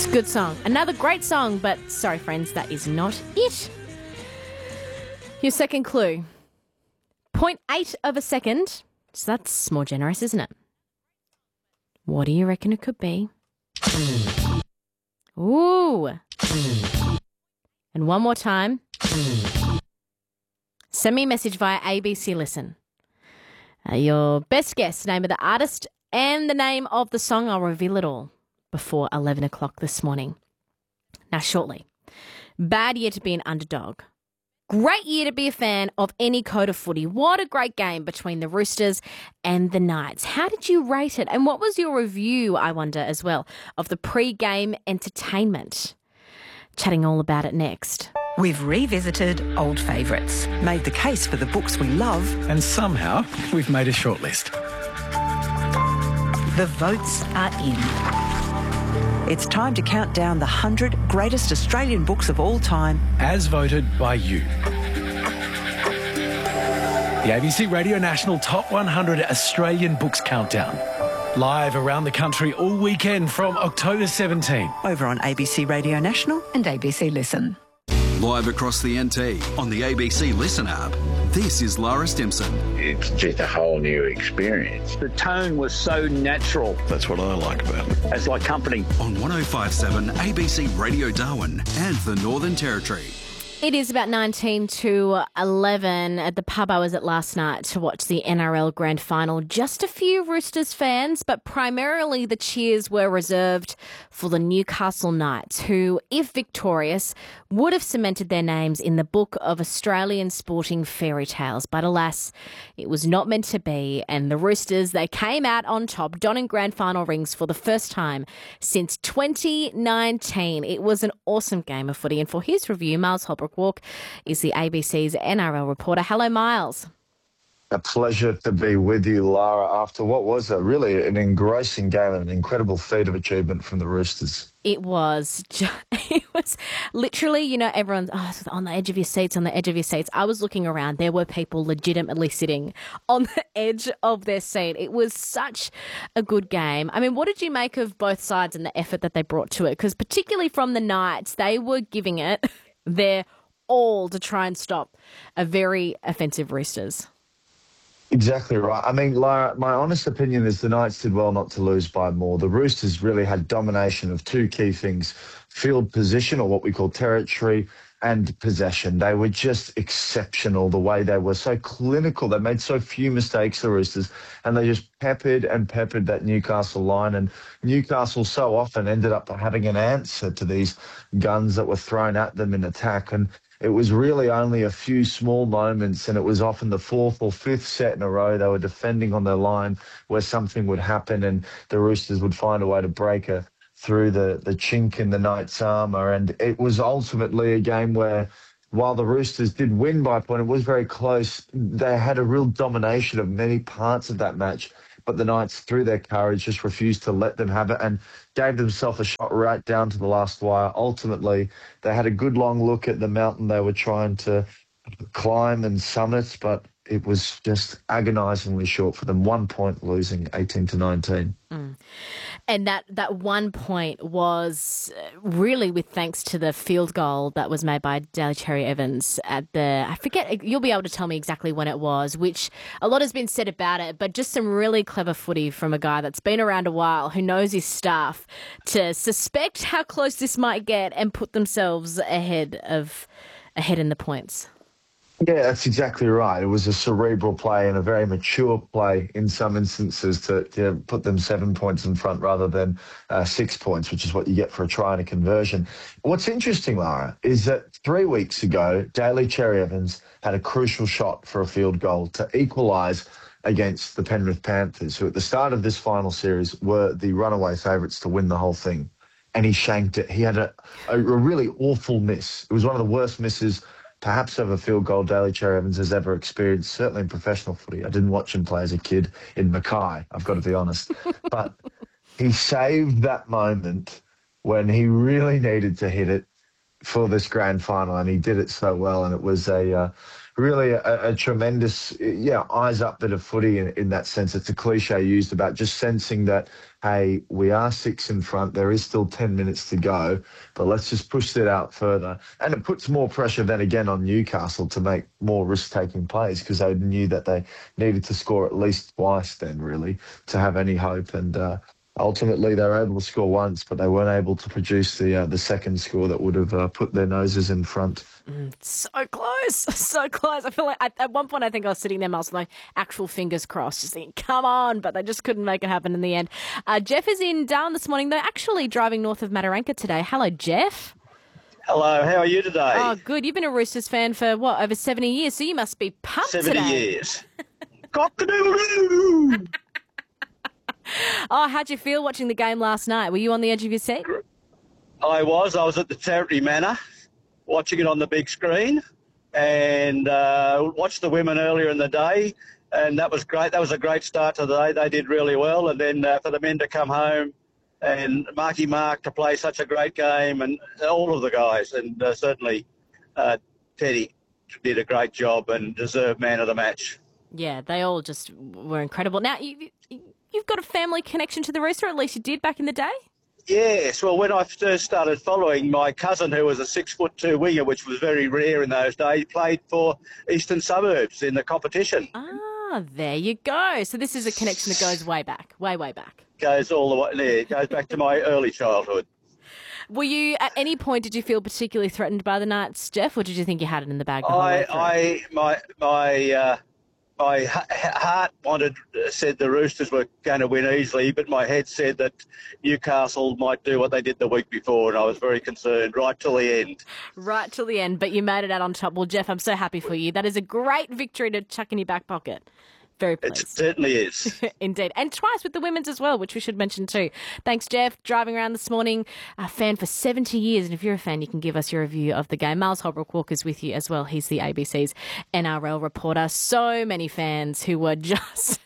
a good song. Another great song, but sorry, friends, that is not it. Your second clue. 0.8 of a second. So that's more generous, isn't it? What do you reckon it could be? Ooh. And one more time. Send me a message via ABC Listen. Your best guess, name of the artist and the name of the song. I'll reveal it all before 11 o'clock this morning. Now, shortly. Bad year to be an underdog. Great year to be a fan of any code of footy. What a great game between the Roosters and the Knights. How did you rate it? And what was your review, I wonder, as well, of the pre-game entertainment? Chatting all about it next. We've revisited old favourites, made the case for the books we love, and somehow we've made a shortlist. The votes are in. It's time to count down the 100 greatest Australian books of all time. As voted by you. The ABC Radio National Top 100 Australian Books Countdown. Live around the country all weekend from October 17. Over on ABC Radio National and ABC Listen. Live across the NT on the ABC Listen app. This is Lara Stimson. It's just a whole new experience. The tone was so natural. That's what I like about it. It's like company. On 105.7 ABC Radio Darwin and the Northern Territory. It is about 19 to 11 at the pub I was at last night to watch the NRL Grand Final. Just a few Roosters fans, but primarily the cheers were reserved for the Newcastle Knights, who, if victorious, would have cemented their names in the book of Australian sporting fairy tales. But alas, it was not meant to be, and the Roosters, they came out on top, donning Grand Final rings for the first time since 2019. It was an awesome game of footy, and for his review, Miles Holbrook Walk is the ABC's NRL reporter. Hello, Miles. A pleasure to be with you, Lara, after what was really an engrossing game and an incredible feat of achievement from the Roosters. It was literally, you know, everyone's on the edge of your seats, on the edge of your seats. I was looking around. There were people legitimately sitting on the edge of their seat. It was such a good game. I mean, what did you make of both sides and the effort that they brought to it? Because particularly from the Knights, they were giving it their all to try and stop a very offensive Roosters. Exactly right. I mean, Lara, my honest opinion is the Knights did well not to lose by more. The Roosters really had domination of two key things, field position, or what we call territory, and possession. They were just exceptional, the way they were so clinical. They made so few mistakes, the Roosters, and they just peppered that Newcastle line. And Newcastle so often ended up having an answer to these guns that were thrown at them in attack. And it was really only a few small moments, and it was often the fourth or fifth set in a row they were defending on their line where something would happen and the Roosters would find a way to break through the chink in the Knights' armour. And it was ultimately a game where, while the Roosters did win by a point, it was very close. They had a real domination of many parts of that match, but the Knights, through their courage, just refused to let them have it and gave themselves a shot right down to the last wire. Ultimately, they had a good long look at the mountain they were trying to climb and summit, but it was just agonisingly short for them. 1 point losing 18-19. And that 1 point was really with thanks to the field goal that was made by Daly Cherry Evans at I forget, you'll be able to tell me exactly when it was, which a lot has been said about it, but just some really clever footy from a guy that's been around a while, who knows his stuff, to suspect how close this might get and put themselves ahead in the points. Yeah, that's exactly right. It was a cerebral play and a very mature play in some instances to put them 7 points in front rather than 6 points, which is what you get for a try and a conversion. What's interesting, Lara, is that 3 weeks ago, Daly Cherry Evans had a crucial shot for a field goal to equalise against the Penrith Panthers, who at the start of this final series were the runaway favourites to win the whole thing. And he shanked it. He had a really awful miss. It was one of the worst misses perhaps of a field goal Daly Cherry Evans has ever experienced, certainly in professional footy. I didn't watch him play as a kid in Mackay, I've got to be honest. But he saved that moment when he really needed to hit it for this grand final, and he did it so well. And it was a really a tremendous, eyes up bit of footy in that sense. It's a cliche used about just sensing that, hey, we are 6 in front. There is still 10 minutes to go, but let's just push that out further. And it puts more pressure then again on Newcastle to make more risk-taking plays because they knew that they needed to score at least twice then, really, to have any hope. And ultimately, they were able to score once, but they weren't able to produce the second score that would have put their noses in front. So close, so close. I feel like at one point I think I was sitting there, Miles, with my actual fingers crossed, just thinking, come on, but they just couldn't make it happen in the end. Jeff is in Darwin this morning. They're actually driving north of Mataranka today. Hello, Jeff. Hello, how are you today? Oh, good. You've been a Roosters fan for, over 70 years, so you must be pumped 70 today. years. Cock-a-doodle-doo! Oh, how'd you feel watching the game last night? Were you on the edge of your seat? I was at the Territory Manor, watching it on the big screen, and watched the women earlier in the day, and that was great. That was a great start to the day. They did really well, and then for the men to come home and Marky Mark to play such a great game, and all of the guys, and certainly Teddy did a great job and deserved man of the match. Yeah, they all just were incredible. Now, you've got a family connection to the Rooster, at least you did back in the day? Yes, well, when I first started following, my cousin, who was a 6'2" winger, which was very rare in those days, played for Eastern Suburbs in the competition. Ah, there you go. So this is a connection that goes way back, way back. Goes all the way, yeah, it goes back to my early childhood. Were you, at any point, did you feel particularly threatened by the Knights, Jeff, or did you think you had it in the bag the whole way through? My heart said the Roosters were going to win easily, but my head said that Newcastle might do what they did the week before, and I was very concerned right till the end. Right till the end, but you made it out on top. Well, Jeff, I'm so happy for you. That is a great victory to chuck in your back pocket. Very pleased. It certainly is. Indeed. And twice with the women's as well, which we should mention too. Thanks, Jeff. Driving around this morning, a fan for 70 years. And if you're a fan, you can give us your review of the game. Miles Holbrook-Walker's with you as well. He's the ABC's NRL reporter. So many fans who were just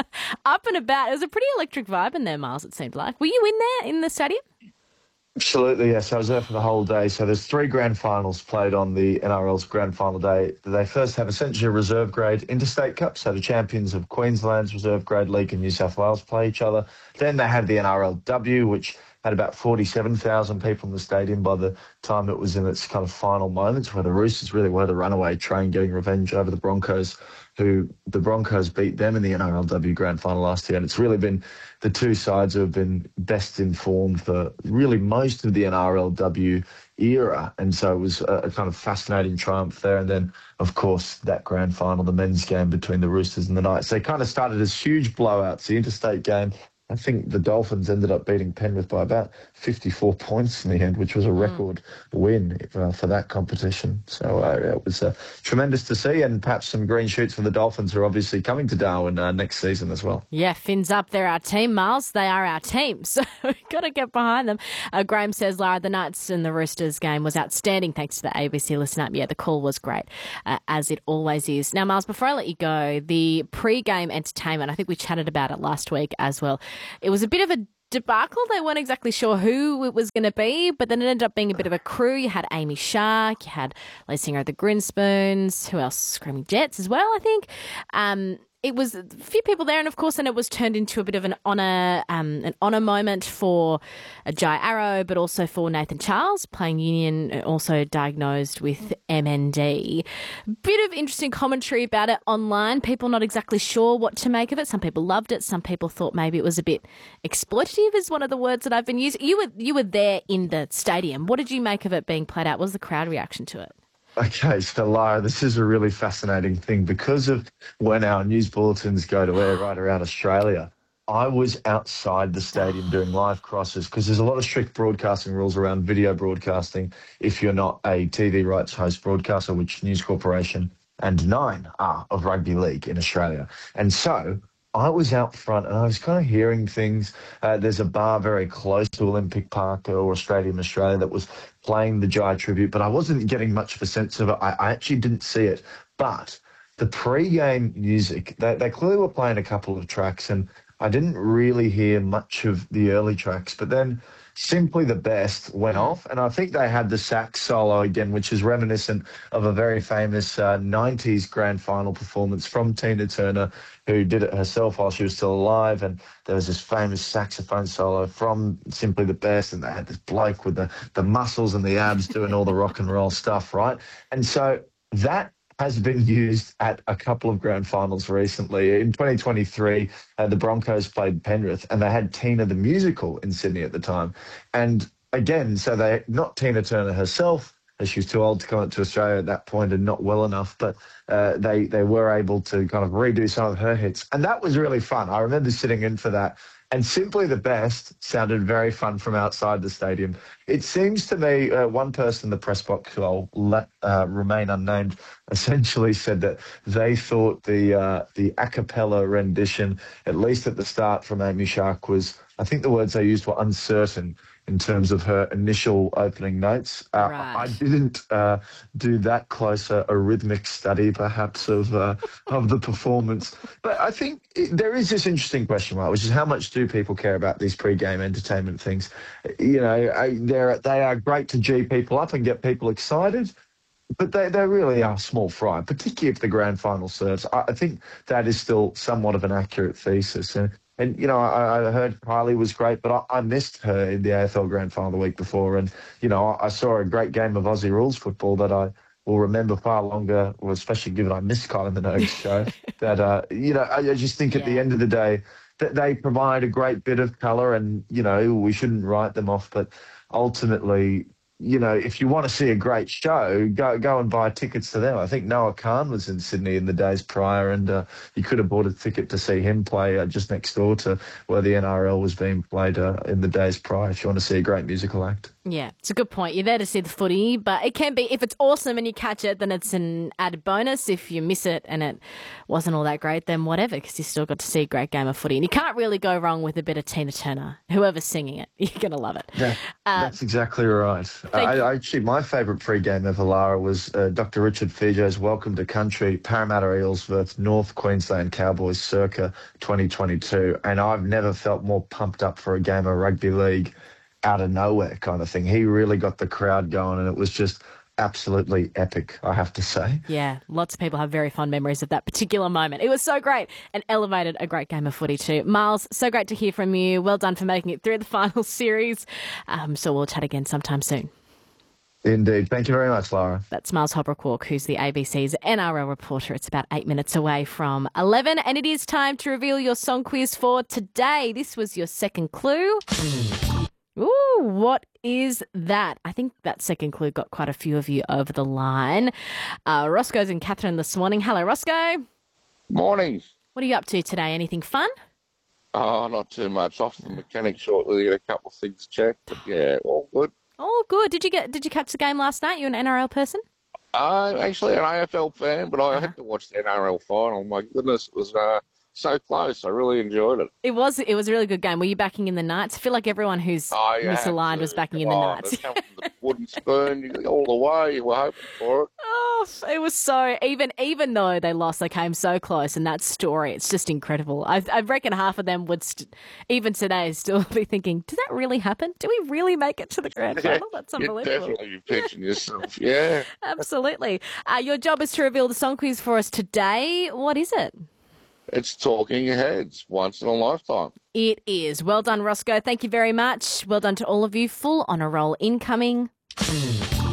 up and about. It was a pretty electric vibe in there, Miles, it seemed like. Were you in there in the stadium? Absolutely, yes. I was there for the whole day. So there's 3 grand finals played on the NRL's grand final day. They first have essentially a reserve grade interstate cup. So the champions of Queensland's reserve grade league and New South Wales play each other. Then they have the NRLW, which had about 47,000 people in the stadium by the time it was in its kind of final moments, where the Roosters really were the runaway train getting revenge over the Broncos, who the Broncos beat them in the NRLW grand final last year. And it's really been the two sides who have been best informed for really most of the NRLW era. And so it was a kind of fascinating triumph there. And then, of course, that grand final, the men's game between the Roosters and the Knights. They kind of started as huge blowouts. The interstate game, I think the Dolphins ended up beating Penrith by about 54 points in the end, which was a record win for that competition. So it was tremendous to see, and perhaps some green shoots for the Dolphins, who are obviously coming to Darwin next season as well. Yeah, fins up. They're our team, Miles. They are our team. So we've got to get behind them. Graham says, Lara, the Knights and the Roosters game was outstanding thanks to the ABC Listen Up. Yeah, the call was great, as it always is. Now, Miles, before I let you go, the pre-game entertainment, I think we chatted about it last week as well. It was a bit of a debacle. They weren't exactly sure who it was going to be, but then it ended up being a bit of a crew. You had Amy Shark, you had lead singer of the Grinspoons, who else? Screaming Jets as well, I think. It was a few people there, and of course, then it was turned into a bit of an honour moment for Jai Arrow, but also for Nathan Charles, playing Union, also diagnosed with MND. Bit of interesting commentary about it online. People not exactly sure what to make of it. Some people loved it. Some people thought maybe it was a bit exploitative, is one of the words that I've been using. You were there in the stadium. What did you make of it being played out? What was the crowd reaction to it? Okay, so Lara, this is a really fascinating thing because of when our news bulletins go to air right around Australia. I was outside the stadium doing live crosses because there's a lot of strict broadcasting rules around video broadcasting if you're not a TV rights host broadcaster, which News Corporation and Nine are of rugby league in Australia. And so I was out front and I was kind of hearing things. There's a bar very close to Olympic Park or Stadium Australia that was playing the Jai tribute, but I wasn't getting much of a sense of it. I actually didn't see it. But the pre-game music, they clearly were playing a couple of tracks, and I didn't really hear much of the early tracks, but then Simply the Best went off, and I think they had the sax solo again, which is reminiscent of a very famous 90s grand final performance from Tina Turner, who did it herself while she was still alive, and there was this famous saxophone solo from Simply the Best, and they had this bloke with the muscles and the abs doing all the rock and roll stuff, right? And so that has been used at a couple of grand finals recently. In 2023, the Broncos played Penrith, and they had Tina the Musical in Sydney at the time. And again, so not Tina Turner herself, as she was too old to come up to Australia at that point and not well enough, but they were able to kind of redo some of her hits. And that was really fun. I remember sitting in for that. And Simply the Best sounded very fun from outside the stadium. It seems to me, one person in the press box, who I'll let remain unnamed, essentially said that they thought the a cappella rendition, at least at the start from Amy Shark, was, I think the words they used were uncertain in terms of her initial opening notes. Right. I didn't do that close a rhythmic study, perhaps, of the performance. But I think there is this interesting question, right, which is how much do people care about these pre-game entertainment things? You know, they are great to G people up and get people excited, but they really are small fry, particularly if the grand final serves. I think that is still somewhat of an accurate thesis. And you know, I heard Kylie was great, but I missed her in the AFL Grand Final the week before. And, you know, I saw a great game of Aussie rules football that I will remember far longer, well, especially given I missed Kylie Minogue's show, that, you know, I just think at the end of the day that they provide a great bit of colour, and, you know, we shouldn't write them off. But ultimately, you know, if you want to see a great show, go and buy tickets to them. I think Noah Khan was in Sydney in the days prior, and you could have bought a ticket to see him play just next door to where the NRL was being played in the days prior, if you want to see a great musical act. Yeah, it's a good point. You're there to see the footy, but it can be, if it's awesome and you catch it, then it's an added bonus. If you miss it and it wasn't all that great, then whatever, because you still got to see a great game of footy. And you can't really go wrong with a bit of Tina Turner. Whoever's singing it, you're going to love it. Yeah, that's exactly right. Actually, my favourite pre-game ever, Lara, was Dr. Richard Fijo's Welcome to Country, Parramatta Eels versus North Queensland Cowboys circa 2022. And I've never felt more pumped up for a game of rugby league out of nowhere kind of thing. He really got the crowd going, and it was just absolutely epic, I have to say. Yeah, lots of people have very fond memories of that particular moment. It was so great and elevated a great game of footy too. Miles, so great to hear from you. Well done for making it through the final series. So we'll chat again sometime soon. Indeed. Thank you very much, Lara. That's Miles Hobrook-Walk, who's the ABC's NRL reporter. It's about 8 minutes away from 11, and it is time to reveal your song quiz for today. This was your second clue. Ooh, what is that? I think that second clue got quite a few of you over the line. Roscoe's in Catherine this morning. Hello, Roscoe. Morning. What are you up to today? Anything fun? Oh, not too much. Off the mechanic shortly, get a couple of things checked. But yeah, all good. Oh, good. Did you catch the game last night? You an NRL person? I'm actually an AFL fan, but I had to watch the NRL final. My goodness, it was so close. I really enjoyed it. It was a really good game. Were you backing in the Knights? I feel like everyone who's misaligned was backing in the Knights. The wooden spoon all the way. You were hoping for it. Oh, it was so, even though they lost, they came so close, and that story, it's just incredible. I reckon half of them would, even today, still be thinking, did that really happen? Do we really make it to the grand final? That's unbelievable. You're definitely pinching yourself, yeah. Absolutely. Your job is to reveal the song quiz for us today. What is it? It's Talking Heads, once in a lifetime. It is. Well done, Roscoe. Thank you very much. Well done to all of you. Full honour roll incoming.